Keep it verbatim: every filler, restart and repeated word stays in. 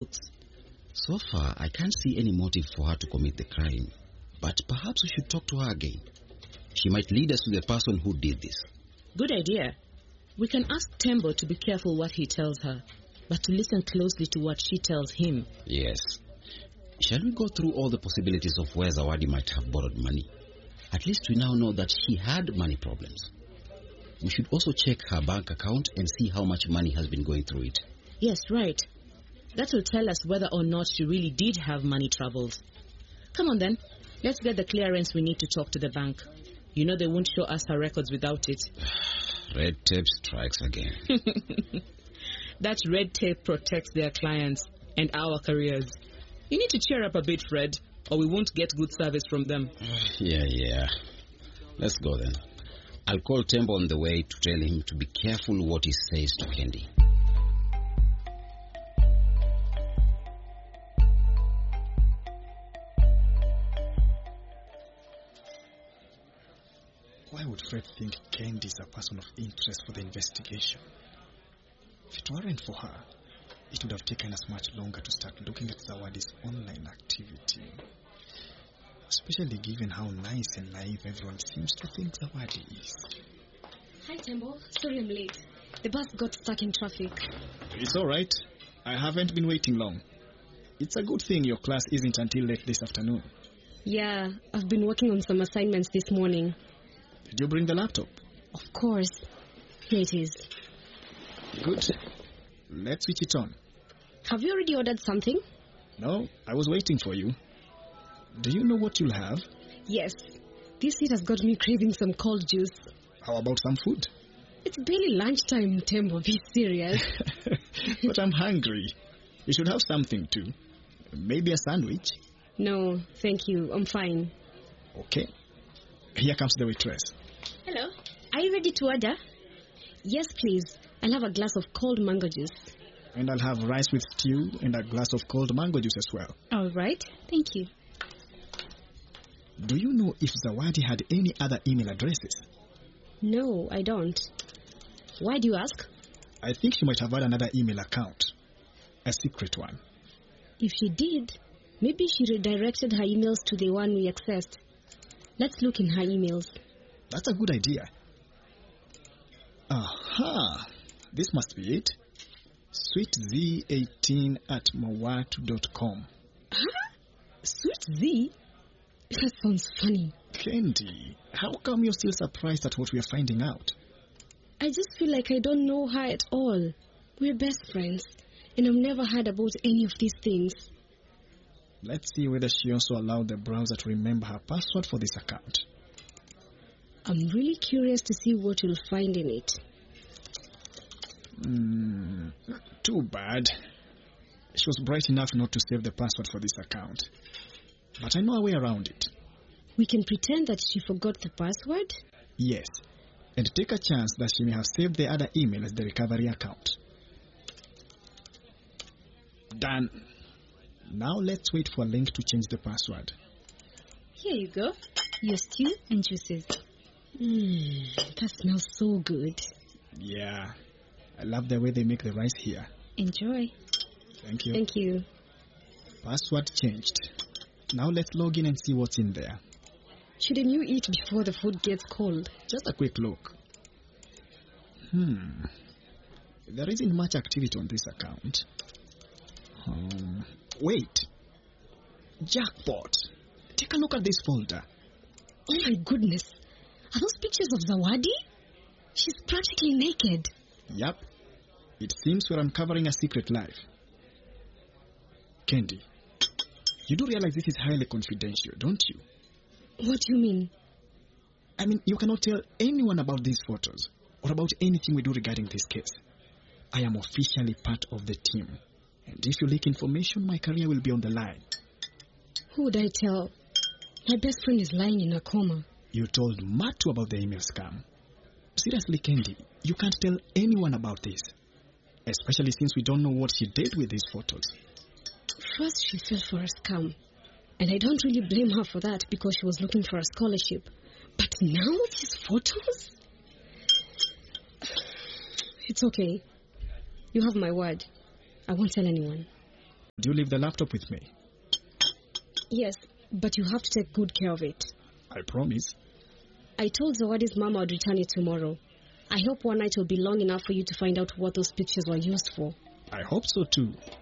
So far, I can't see any motive for her to commit the crime. But perhaps we should talk to her again. She might lead us to the person who did this. Good idea. We can ask Tembo to be careful what he tells her, but to listen closely to what she tells him. Yes. Shall we go through all the possibilities of where Zawadi might have borrowed money? At least we now know that she had money problems. We should also check her bank account and see how much money has been going through it. Yes, right. That will tell us whether or not she really did have money troubles. Come on then. Let's get the clearance we need to talk to the bank. You know they won't show us her records without it. Red tape strikes again. That red tape protects their clients and our careers. You need to cheer up a bit, Fred, or we won't get good service from them. Yeah, yeah. Let's go then. I'll call Tembo on the way to tell him to be careful what he says to Candy. Why would Fred think Candy is a person of interest for the investigation? If it weren't for her, it would have taken us much longer to start looking at Zawadi's online activity. Especially given how nice and naive everyone seems to think Zawadi is. Hi, Tembo. Sorry I'm late. The bus got stuck in traffic. It's all right. I haven't been waiting long. It's a good thing your class isn't until late this afternoon. Yeah, I've been working on some assignments this morning. Did you bring the laptop? Of course. Here it is. Good. Let's switch it on. Have you already ordered something? No, I was waiting for you. Do you know what you'll have? Yes. This heat has got me craving some cold juice. How about some food? It's barely lunchtime, Tembo. Be serious. But I'm hungry. You should have something too. Maybe a sandwich? No, thank you. I'm fine. Okay. Here comes the waitress. Hello. Are you ready to order? Yes, please. I'll have a glass of cold mango juice. And I'll have rice with stew and a glass of cold mango juice as well. All right. Thank you. Do you know if Zawadi had any other email addresses? No, I don't. Why do you ask? I think she might have had another email account. A secret one. If she did, maybe she redirected her emails to the one we accessed. Let's look in her emails. That's a good idea. Aha! This must be it. sweet z eighteen at mawatu dot com. Huh? Sweet Z? That sounds funny. Candy, how come you're still surprised at what we are finding out? I just feel like I don't know her at all. We're best friends, and I've never heard about any of these things. Let's see whether she also allowed the browser to remember her password for this account. I'm really curious to see what you'll find in it. Hmm, too bad. She was bright enough not to save the password for this account. But I know a way around it. We can pretend that she forgot the password? Yes, and take a chance that she may have saved the other email as the recovery account. Done. Now let's wait for a link to change the password. Here you go. Your stew and juices. Mmm, that smells so good. Yeah, I love the way they make the rice here. Enjoy. Thank you. Thank you. Password changed. Now let's log in and see what's in there. Shouldn't you eat before the food gets cold? Just a quick look. Hmm. There isn't much activity on this account. Um, wait. Jackpot. Take a look at this folder. Oh my goodness. Are those pictures of Zawadi? She's practically naked. Yup. It seems we're uncovering a secret life. Candy, you do realize this is highly confidential, don't you? What do you mean? I mean, you cannot tell anyone about these photos or about anything we do regarding this case. I am officially part of the team. And if you leak information, my career will be on the line. Who would I tell? My best friend is lying in a coma. You told Matu about the email scam. Seriously, Candy, you can't tell anyone about this. Especially since we don't know what she did with these photos. First, she fell for a scam. And I don't really blame her for that because she was looking for a scholarship. But now these photos? It's okay. You have my word. I won't tell anyone. Do you leave the laptop with me? Yes, but you have to take good care of it. I promise. I told Zawadi's mama I'd return it tomorrow. I hope one night will be long enough for you to find out what those pictures were used for. I hope so too.